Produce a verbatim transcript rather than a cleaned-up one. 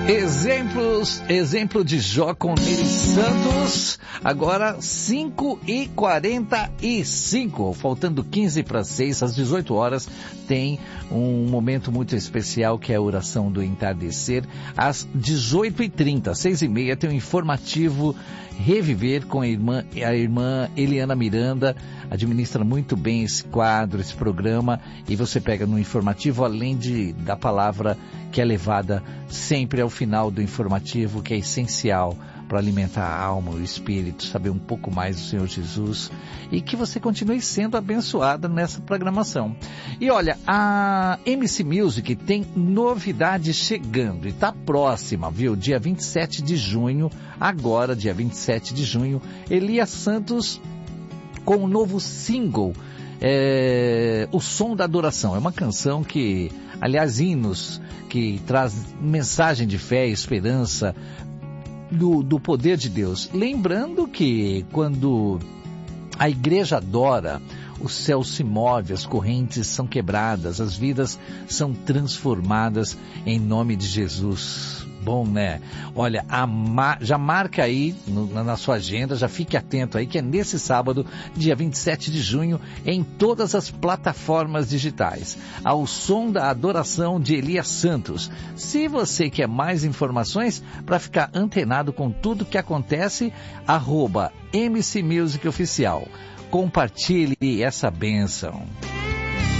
Exemplos, exemplo de Jó com Nery Santos, agora cinco e quarenta e cinco, faltando quinze para seis, às dezoito horas, tem um momento muito especial que é a oração do entardecer. Às dezoito e trinta, seis e meia, tem um informativo Reviver com a irmã, a irmã Eliana Miranda, administra muito bem esse quadro, esse programa, e você pega no informativo, além de, da palavra que é levada sempre ao final do informativo, que é essencial para alimentar a alma, o espírito, saber um pouco mais do Senhor Jesus, e que você continue sendo abençoada nessa programação. E olha, a M C Music tem novidade chegando, e está próxima, viu? Dia vinte e sete de junho, agora, dia vinte e sete de junho, Elias Santos com um novo single, é, O Som da Adoração. É uma canção que, aliás, hinos, que traz mensagem de fé e esperança do, do poder de Deus. Lembrando que quando a igreja adora, o céu se move, as correntes são quebradas, as vidas são transformadas em nome de Jesus. Bom, né? Olha, a ma- já marca aí no, na, na sua agenda, já fique atento aí que é nesse sábado, dia vinte e sete de junho, em todas as plataformas digitais. Ao Som da Adoração de Elias Santos. Se você quer mais informações, para ficar antenado com tudo que acontece, arroba M C Music Oficial. Compartilhe essa bênção.